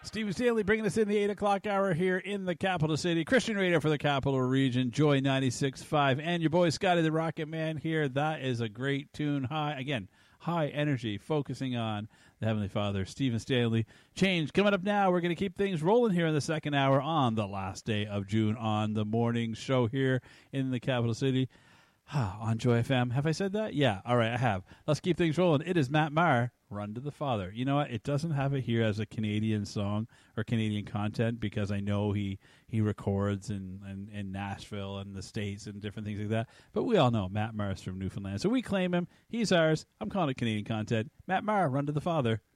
Stephen Stanley bringing us in the 8 o'clock hour here in the capital city. Christian radio for the capital region, Joy 96.5. And your boy Scotty the Rocket Man here. That is a great tune. High energy, focusing on the Heavenly Father. Stephen Stanley. Change coming up now. We're going to keep things rolling here in the second hour on the last day of June on the morning show here in the capital city. On Joy FM. Have I said that? Yeah. All right, I have. Let's keep things rolling. It is Matt Maher, Run to the Father. You know what? It doesn't have it here as a Canadian song or Canadian content because I know he records in Nashville and the States and different things like that. But we all know Matt Maher's from Newfoundland. So we claim him. He's ours. I'm calling it Canadian content. Matt Maher, Run to the Father.